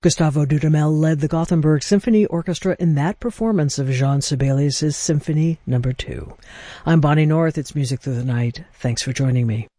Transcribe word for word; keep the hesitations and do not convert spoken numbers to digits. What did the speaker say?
Gustavo Dudamel led the Gothenburg Symphony Orchestra in that performance of Jean Sibelius' Symphony Number Two. I'm Bonnie North. It's Music Through the Night. Thanks for joining me.